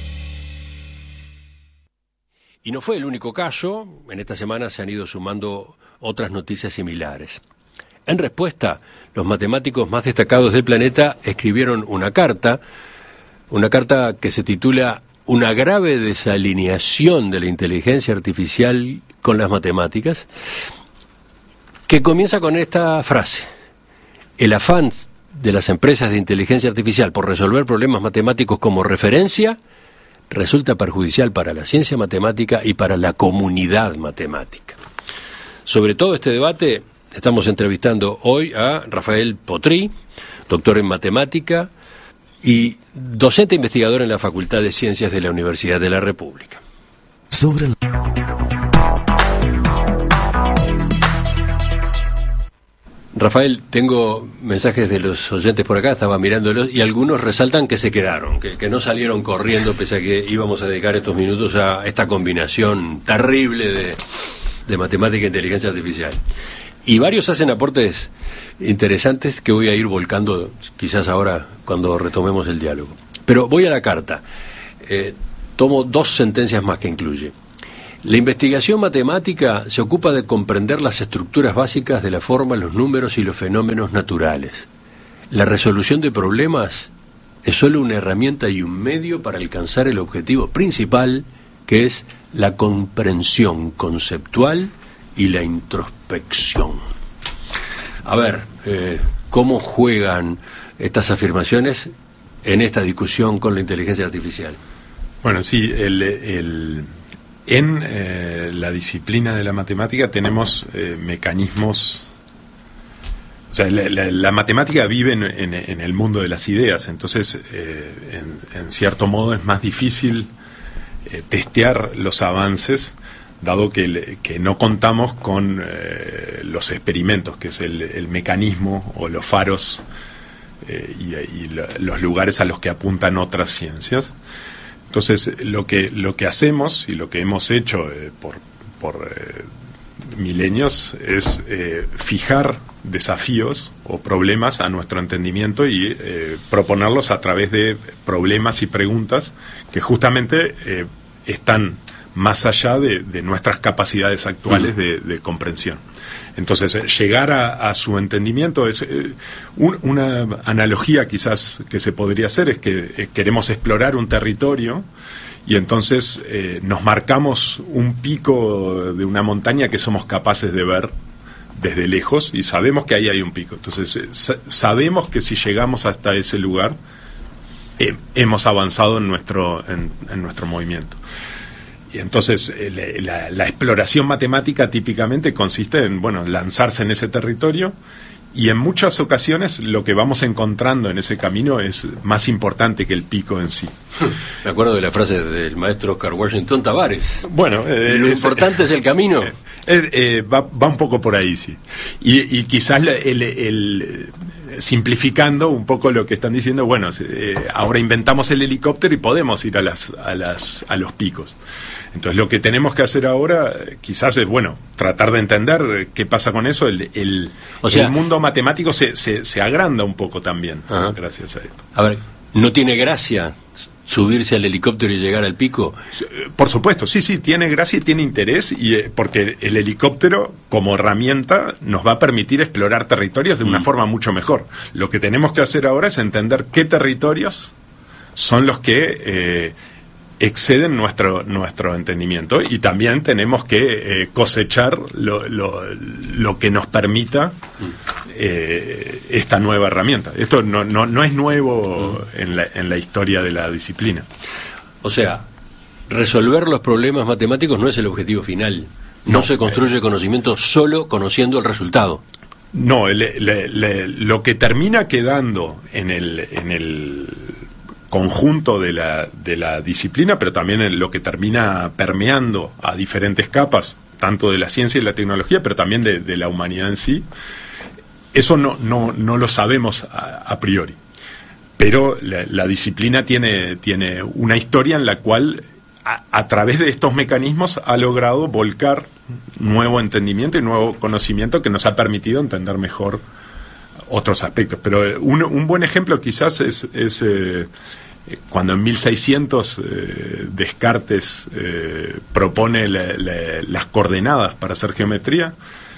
Y no fue el único caso. En esta semana se han ido sumando otras noticias similares. En respuesta, los matemáticos más destacados del planeta escribieron una carta, una carta que se titula Una grave desalineación de la inteligencia artificial con las matemáticas, que comienza con esta frase: el afán de las empresas de inteligencia artificial por resolver problemas matemáticos como referencia resulta perjudicial para la ciencia matemática y para la comunidad matemática. Sobre todo este debate estamos entrevistando hoy a Rafael Potrí, doctor en matemática y docente investigador en la Facultad de Ciencias de la Universidad de la República. Sobre el... Rafael, tengo mensajes de los oyentes por acá, estaba mirándolos, y algunos resaltan que se quedaron, que, que no salieron corriendo, pese a que íbamos a dedicar estos minutos a esta combinación terrible de, de matemática e inteligencia artificial. Y varios hacen aportes interesantes que voy a ir volcando quizás ahora cuando retomemos el diálogo. Pero voy a la carta. Eh, tomo dos sentencias más que incluye. La investigación matemática se ocupa de comprender las estructuras básicas de la forma, los números y los fenómenos naturales. La resolución de problemas es solo una herramienta y un medio para alcanzar el objetivo principal, que es la comprensión conceptual y la introspección. A ver, eh, ¿cómo juegan estas afirmaciones en esta discusión con la inteligencia artificial? Bueno, sí, el... el... En eh, la disciplina de la matemática tenemos eh, mecanismos, o sea, la, la, la matemática vive en, en, en el mundo de las ideas, entonces eh, en, en cierto modo es más difícil eh, testear los avances, dado que, que no contamos con eh, los experimentos, que es el, el mecanismo o los faros eh, y, y lo, los lugares a los que apuntan otras ciencias. Entonces, lo que lo que hacemos y lo que hemos hecho eh, por, por eh, milenios es eh, fijar desafíos o problemas a nuestro entendimiento y eh, proponerlos a través de problemas y preguntas que justamente eh, están más allá de, de nuestras capacidades actuales de, de comprensión. Entonces, eh, llegar a, a su entendimiento es eh, un, una analogía quizás que se podría hacer, es que eh, queremos explorar un territorio y entonces eh, nos marcamos un pico de una montaña que somos capaces de ver desde lejos y sabemos que ahí hay un pico. Entonces, eh, sa- sabemos que si llegamos hasta ese lugar, eh, hemos avanzado en nuestro, en, en nuestro movimiento. Y entonces eh, la, la exploración matemática típicamente consiste en, bueno, lanzarse en ese territorio, y en muchas ocasiones lo que vamos encontrando en ese camino es más importante que el pico en sí. Me acuerdo de la frase del maestro Oscar Washington Tavares. Bueno, eh, lo es, importante es el camino. Eh, eh, va, va un poco por ahí, sí. Y, y quizás el, el, el simplificando un poco lo que están diciendo, bueno, eh, ahora inventamos el helicóptero y podemos ir a las a las a los picos. Entonces, lo que tenemos que hacer ahora quizás es, bueno, tratar de entender qué pasa con eso. El, el, o sea, el mundo matemático se, se, se agranda un poco también, ajá, gracias a esto. A ver, ¿no tiene gracia subirse al helicóptero y llegar al pico? Por supuesto, sí, sí, tiene gracia y tiene interés, y eh, porque el helicóptero como herramienta nos va a permitir explorar territorios de una mm. forma mucho mejor. Lo que tenemos que hacer ahora es entender qué territorios son los que eh, exceden nuestro nuestro entendimiento, y también tenemos que eh, cosechar lo, lo, lo que nos permita eh, esta nueva herramienta. Esto no no, no es nuevo mm. en la, en la historia de la disciplina. O sea, resolver los problemas matemáticos no es el objetivo final. No, no se construye eh, conocimiento solo conociendo el resultado. No, le, le, le, lo que termina quedando en el en el conjunto de la, de la disciplina, pero también en lo que termina permeando a diferentes capas, tanto de la ciencia y la tecnología, pero también de, de la humanidad en sí, eso no, no, no lo sabemos a, a priori. Pero la, la disciplina tiene, tiene una historia en la cual, a, a través de estos mecanismos, ha logrado volcar nuevo entendimiento y nuevo conocimiento que nos ha permitido entender mejor otros aspectos. Pero un, un buen ejemplo quizás es, es eh, cuando en mil seiscientos eh, Descartes eh, propone la, la, las coordenadas para hacer geometría.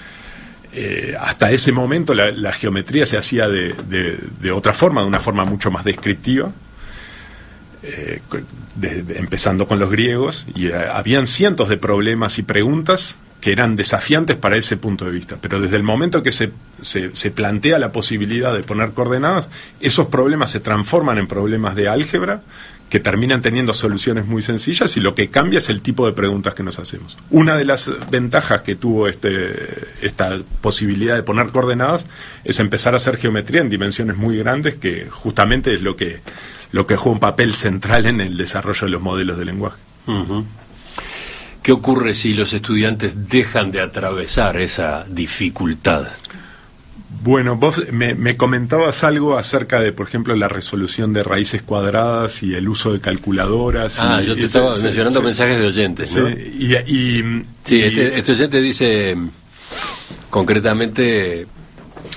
Eh, hasta ese momento la, la geometría se hacía de, de, de otra forma, de una forma mucho más descriptiva, eh, de, de, empezando con los griegos, y eh, habían cientos de problemas y preguntas que eran desafiantes para ese punto de vista. Pero desde el momento que se, se, se plantea la posibilidad de poner coordenadas, esos problemas se transforman en problemas de álgebra que terminan teniendo soluciones muy sencillas, y lo que cambia es el tipo de preguntas que nos hacemos. Una de las ventajas que tuvo este, esta posibilidad de poner coordenadas es empezar a hacer geometría en dimensiones muy grandes, que justamente es lo que, lo que juega un papel central en el desarrollo de los modelos de lenguaje. Uh-huh. ¿Qué ocurre si los estudiantes dejan de atravesar esa dificultad? Bueno, vos me, me comentabas algo acerca de, por ejemplo, la resolución de raíces cuadradas y el uso de calculadoras. Ah, y, yo te y estaba ese, mencionando ese, mensajes de oyentes, sí, ¿no? Y, y, sí, y, este, este oyente dice, concretamente,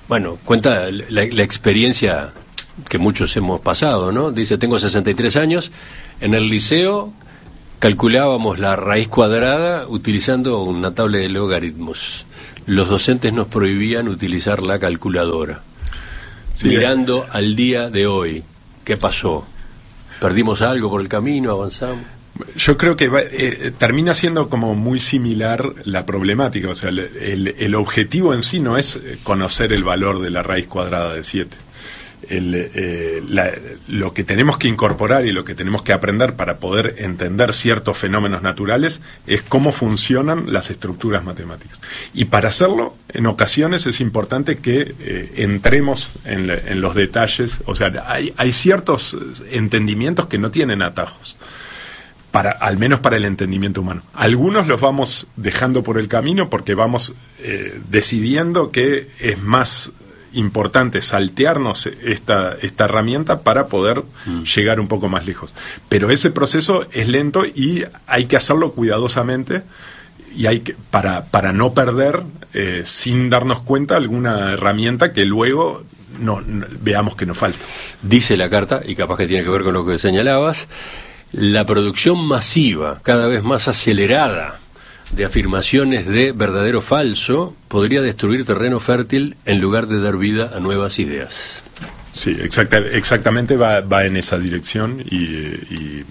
Bueno, cuenta la, la experiencia que muchos hemos pasado, ¿no? Dice, tengo sesenta y tres años, en el liceo calculábamos la raíz cuadrada utilizando una tabla de logaritmos. Los docentes nos prohibían utilizar la calculadora. Sí, mirando eh. al día de hoy, ¿qué pasó? ¿Perdimos algo por el camino? ¿Avanzamos? Yo creo que va, eh, termina siendo como muy similar la problemática. O sea, el, el, el objetivo en sí no es conocer el valor de la raíz cuadrada de siete. El, eh, la, lo que tenemos que incorporar y lo que tenemos que aprender para poder entender ciertos fenómenos naturales es cómo funcionan las estructuras matemáticas. Y para hacerlo, en ocasiones es importante que eh, entremos en, la, en los detalles. O sea, hay, hay ciertos entendimientos que no tienen atajos. Para, al menos para el entendimiento humano. Algunos los vamos dejando por el camino porque vamos eh, decidiendo que es más importante saltearnos esta, esta herramienta para poder mm. llegar un poco más lejos. Pero ese proceso es lento y hay que hacerlo cuidadosamente y hay que, para, para no perder, eh, sin darnos cuenta, alguna herramienta que luego no, no veamos que nos falta. Dice la carta, y capaz que tiene que ver con lo que señalabas, la producción masiva, cada vez más acelerada, de afirmaciones de verdadero falso, podría destruir terreno fértil en lugar de dar vida a nuevas ideas. Sí, exacta, exactamente va, va en esa dirección y, y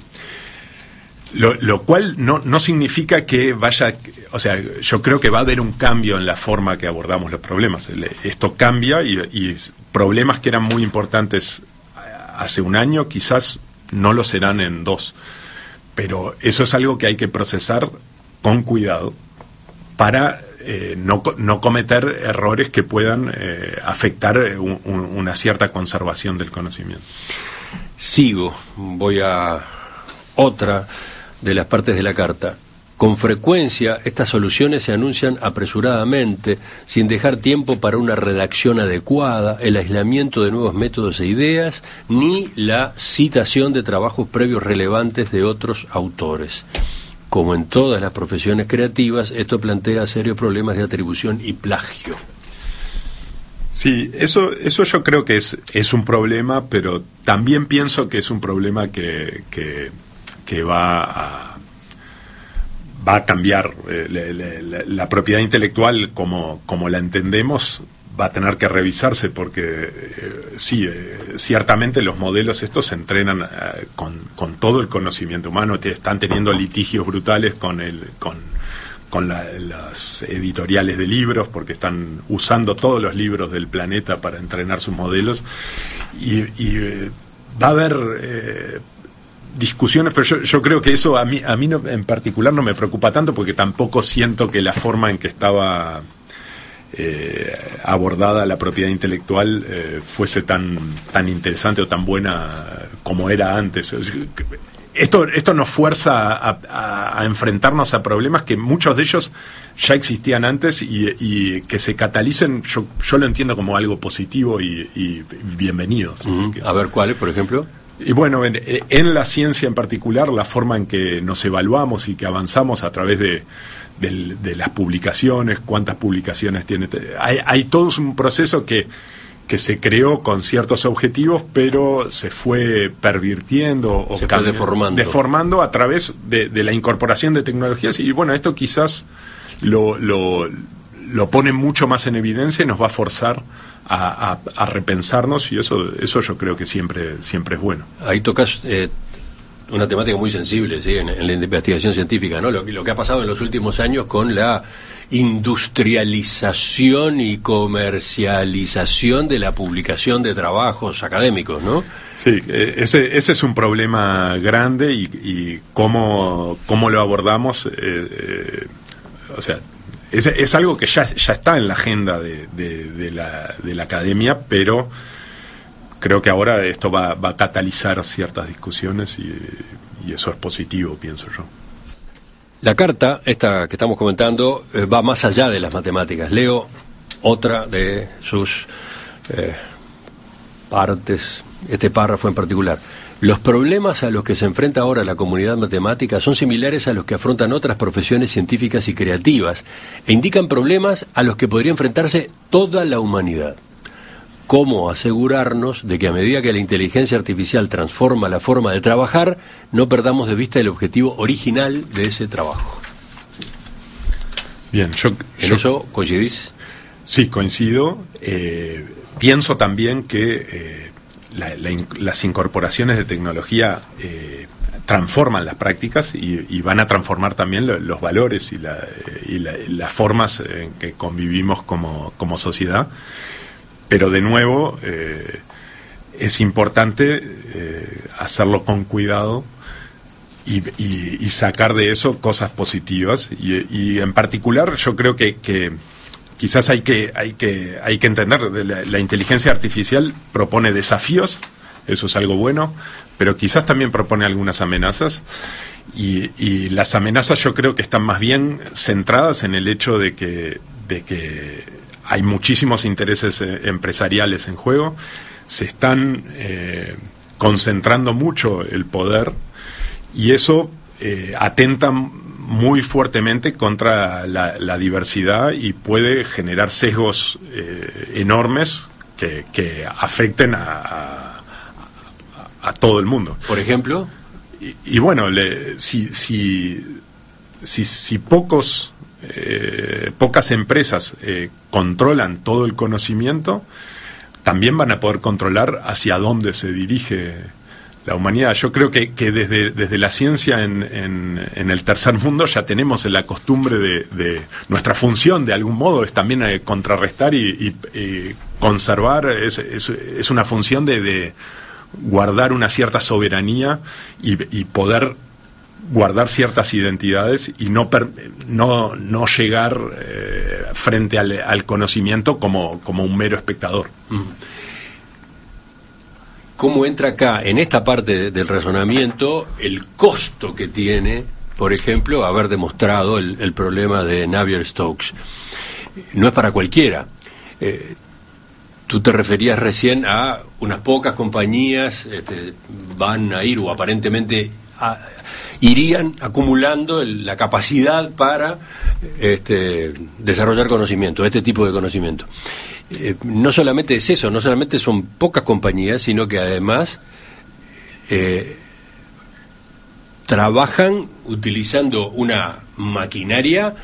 lo, lo cual no, no significa que vaya, o sea, yo creo que va a haber un cambio en la forma que abordamos los problemas. Esto cambia y, y problemas que eran muy importantes hace un año quizás no lo serán en dos, pero eso es algo que hay que procesar con cuidado para eh, no, no cometer errores que puedan eh, afectar un, un, una cierta conservación del conocimiento. Sigo, voy a otra de las partes de la carta. Con frecuencia estas soluciones se anuncian apresuradamente, sin dejar tiempo para una redacción adecuada, el aislamiento de nuevos métodos e ideas, ni la citación de trabajos previos relevantes de otros autores. Como en todas las profesiones creativas, esto plantea serios problemas de atribución y plagio. Sí, eso, eso yo creo que es, es un problema, pero también pienso que es un problema que, que, que va a... va a cambiar. Eh, la, la, la propiedad intelectual como, como la entendemos va a tener que revisarse porque eh, sí, eh, ciertamente los modelos estos se entrenan eh, con, con todo el conocimiento humano, te están teniendo litigios brutales con el con, con la, las editoriales de libros porque están usando todos los libros del planeta para entrenar sus modelos y, y eh, va a haber eh, discusiones, pero yo, yo creo que eso a mí, a mí no, en particular no me preocupa tanto porque tampoco siento que la forma en que estaba eh, abordada la propiedad intelectual eh, fuese tan, tan interesante o tan buena como era antes. Esto, esto nos fuerza a, a, a enfrentarnos a problemas que muchos de ellos ya existían antes y, y que se catalicen, yo, yo lo entiendo como algo positivo y, y bienvenido. Uh-huh. A ver, ¿cuáles, por ejemplo? Y bueno, en, en la ciencia en particular, la forma en que nos evaluamos y que avanzamos a través de, de, de las publicaciones, cuántas publicaciones tiene. Hay, hay todo un proceso que, que se creó con ciertos objetivos, pero se fue pervirtiendo o se fue deformando. deformando a través de, de la incorporación de tecnologías. Y bueno, esto quizás lo, lo, lo pone mucho más en evidencia y nos va a forzar A, a, a repensarnos y eso eso yo creo que siempre siempre es bueno. Ahí tocas eh, una temática muy sensible, ¿sí? en, en la investigación científica, ¿no? Lo, lo que ha pasado en los últimos años con la industrialización y comercialización de la publicación de trabajos académicos, ¿no? Sí, eh, ese ese es un problema grande y, y cómo cómo lo abordamos, eh, eh, o sea. Es, es algo que ya, ya está en la agenda de, de, de, la, de la academia, pero creo que ahora esto va, va a catalizar ciertas discusiones y, y eso es positivo, pienso yo. La carta, esta que estamos comentando, eh, va más allá de las matemáticas. Leo otra de sus eh, partes, este párrafo en particular. Los problemas a los que se enfrenta ahora la comunidad matemática son similares a los que afrontan otras profesiones científicas y creativas e indican problemas a los que podría enfrentarse toda la humanidad. cómo asegurarnos de que a medida que la inteligencia artificial transforma la forma de trabajar, no perdamos de vista el objetivo original de ese trabajo. Bien, yo... ¿En yo, eso coincidís? Sí, coincido. Eh, pienso también que eh, la, la, las incorporaciones de tecnología eh, transforman las prácticas y, y van a transformar también lo, los valores y, la, y la, las formas en que convivimos como, como sociedad. Pero de nuevo, eh, es importante eh, hacerlo con cuidado y, y, y sacar de eso cosas positivas. Y, y en particular, yo creo que, que quizás hay que, hay que, hay que entender, la, la inteligencia artificial propone desafíos, eso es algo bueno, pero quizás también propone algunas amenazas. Y, y las amenazas yo creo que están más bien centradas en el hecho de que, de que hay muchísimos intereses eh, empresariales en juego, se están eh, concentrando mucho el poder y eso eh, atenta muy fuertemente contra la, la diversidad y puede generar sesgos eh, enormes que, que afecten a, a, a todo el mundo. Por ejemplo, y, y bueno, le, si, si, si, si pocos Eh, pocas empresas eh, controlan todo el conocimiento, también van a poder controlar hacia dónde se dirige la humanidad. Yo creo que, que desde, desde la ciencia en, en, en el tercer mundo ya tenemos la costumbre de, de nuestra función de algún modo es también eh, contrarrestar y, y, y conservar, es, es, es una función de, de guardar una cierta soberanía y, y poder guardar ciertas identidades y no per, no no llegar eh, frente al, al conocimiento como, como un mero espectador. ¿Cómo entra acá, en esta parte del razonamiento, el costo que tiene, por ejemplo, haber demostrado el, el problema de Navier-Stokes? No es para cualquiera. Eh, tú te referías recién a unas pocas compañías este, van a ir, o aparentemente a, irían acumulando el, la capacidad para este, desarrollar conocimiento, este tipo de conocimiento. Eh, no solamente es eso, no solamente son pocas compañías, sino que además eh, trabajan utilizando una maquinaria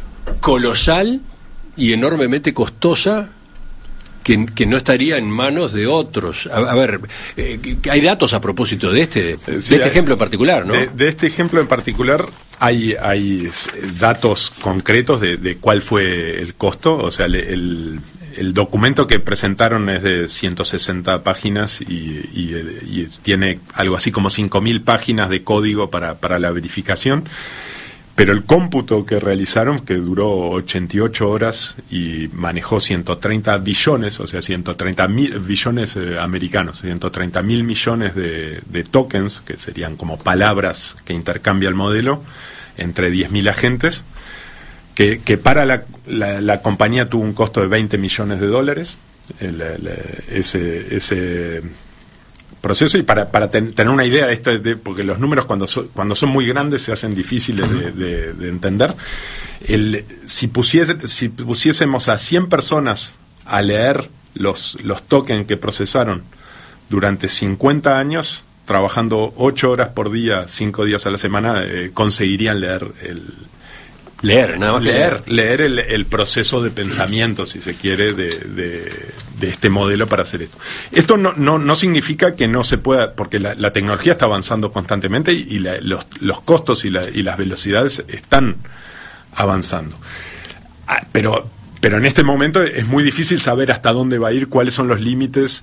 colosal y enormemente costosa Que, que no estaría en manos de otros. A, a ver, eh, hay datos a propósito de este, de, sí, de este hay, ejemplo en particular, ¿no? De, de este ejemplo en particular hay, hay datos concretos de, de cuál fue el costo. O sea, el, el, el documento que presentaron es de ciento sesenta páginas y, y, y tiene algo así como cinco mil páginas de código para, para la verificación. Pero el cómputo que realizaron, que duró ochenta y ocho horas y manejó ciento treinta billones, o sea, ciento treinta mil billones eh, americanos, ciento treinta mil millones de, de tokens, que serían como palabras que intercambia el modelo, entre diez mil agentes, que, que para la, la, la compañía tuvo un costo de veinte millones de dólares, el, el, ese... ese proceso. Y para, para ten, tener una idea de esto, de, porque los números cuando, so, cuando son muy grandes se hacen difíciles de, de, de entender, el, si, pusiese, si pusiésemos a cien personas a leer los, los tokens que procesaron durante cincuenta años, trabajando ocho horas por día, cinco días a la semana, eh, conseguirían leer el... Leer, nada más leer, leer el, el proceso de pensamiento, si se quiere, de, de, de este modelo para hacer esto. Esto no, no, no significa que no se pueda, porque la, la tecnología está avanzando constantemente y, y la, los, los costos y, la, y las velocidades están avanzando. Ah, pero, pero en este momento es muy difícil saber hasta dónde va a ir, cuáles son los límites.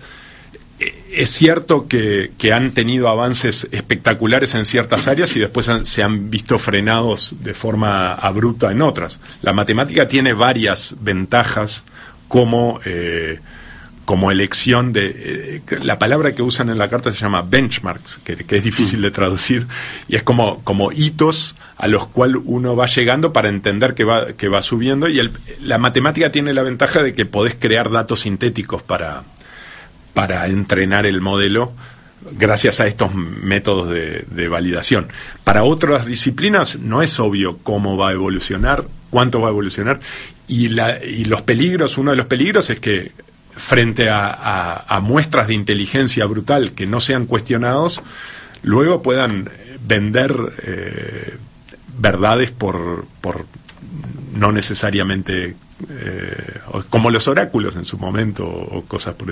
Es cierto que, que han tenido avances espectaculares en ciertas áreas y después han, se han visto frenados de forma abrupta en otras. La matemática tiene varias ventajas como, eh, como elección de... Eh, la palabra que usan en la carta se llama benchmarks, que, que es difícil de traducir, y es como, como hitos a los cuales uno va llegando para entender que va, que va subiendo, y el, la matemática tiene la ventaja de que podés crear datos sintéticos para... para entrenar el modelo gracias a estos métodos de, de validación. Para otras disciplinas no es obvio cómo va a evolucionar, cuánto va a evolucionar, y, la, y los peligros, uno de los peligros es que frente a, a, a muestras de inteligencia brutal que no sean cuestionados, luego puedan vender eh, verdades por, por no necesariamente eh, como los oráculos en su momento o cosas por el